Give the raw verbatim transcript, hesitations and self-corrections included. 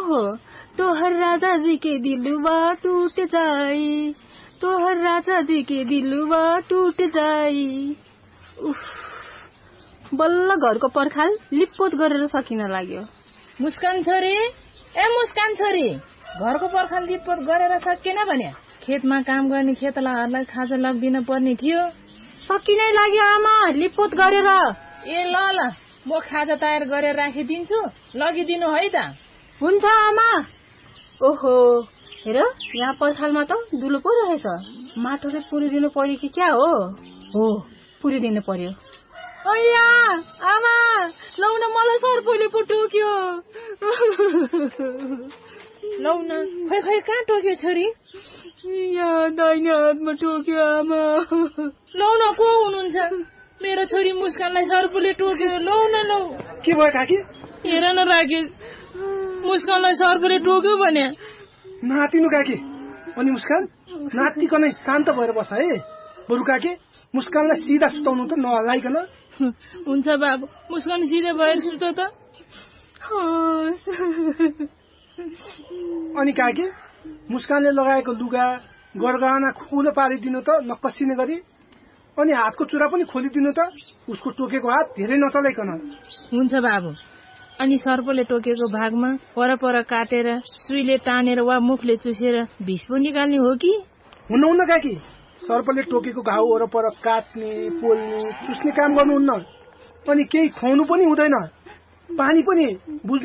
ओहो तोहर राजा जी के दिलवा टूट जाई, तोहर राजा जी के दिलवा टूट जाई। उफ, बल्ल घरको पर्खाल लिपपोत गरेर सकिन लाग्यो। मुस्कान छोरी, ए मुस्कान छोरी, घरको पर्खाल लिपपोत गरेर सकिन भने खेतमा काम गर्ने खेतलाहरूलाई खाजा लगिदिन पर्ने थियो। सकिनै लाग्यो आमा, लिपपोत गरेर। ए ल ल, म खाजा तयार गरेर राखिदिन्छु, लगिदिनु है त। हुन्छ आमा। ओहो हेर, यहाँ पर्खालमा त दुलो पो रहेछ, माटोले पुरिदिनु पर्यो कि क्या हो? हो, पुरिदिनु पर्यो। अಯ್या आमा, लौ न मलाई सर्पले पो टोक्यो। लौ न, खै खै कहाँ टोक्यो छोरी? यहाँ दाहिने हातमा टोक्यो आमा। लौ न, को हुनुहुन्छ? मेरो छोरी मुस्कानलाई सर्पले टोक्यो। लौ न लौ। के भयो काकी? हेर न राकेश, मुस्कानलाई सर्पले टोक्यो भने। नातिनु काकी। अनि मुस्कान नातिकन शान्त भएर बस है। बरु काकी मुस्कानलाई सिधा सुताउनु त नहल्लाइकन। हुन्छ बाबु, मुस्कान सिधै भएर सुत त। अनि काकी मुस्कानले लगाएको लुगा गरगहना खुलो पारिदिनु त नकसिने गरी। अनि हातको चुरा पनि खोलिदिनु त, उसको टोकेको हात धेरै नचलाइकन। हुन्छ बाबु। अनि सर्पले टोकेको भागमा परपर काटेर सुईले तानेर वा मुखले चुसेर विष पो निकाल्ने हो कि? हुन्न हुन्न काकी, सर्पले टोकेको घाउ वरपर काट्ने पोल्ने चुस्ने काम गर्नुहुन्न। अनि केही खुवाउनु पनि हुँदैन, पानी पनि बुझ्नु